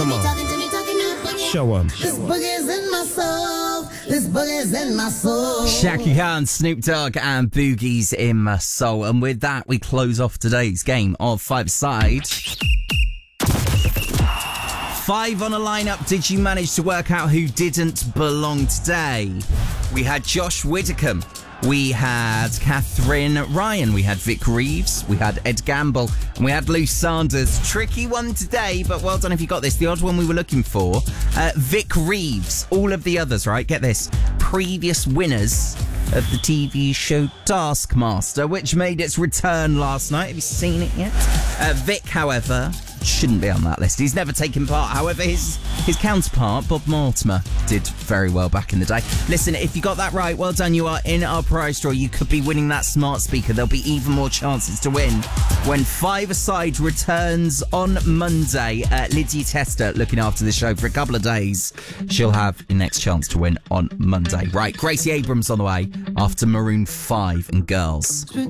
Come on. Show 'em. This boogie's in my soul. This boogie's in my soul. Shaka Khan, Snoop Dogg, and Boogie's in My Soul. And with that, we close off today's game of five-a-side. 5 on a lineup. Did you manage to work out who didn't belong today? We had Josh Widdicombe. We had Catherine Ryan. We had Vic Reeves. We had Ed Gamble. And we had Lou Sanders. Tricky one today, but well done if you got this. The odd one we were looking for. Vic Reeves. All of the others, right? Get this. Previous winners of the TV show Taskmaster, which made its return last night. Have you seen it yet? Vic, however, shouldn't be on that list. He's never taken part. However, his counterpart, Bob Mortimer, did very well back in the day. Listen, if you got that right, well done. You are in our prize draw. You could be winning that smart speaker. There'll be even more chances to win when Five-a-Side returns on Monday. Lydia Tester looking after the show for a couple of days. She'll have your next chance to win on Monday. Right, Gracie Abrams on the way after Maroon 5 and Girls.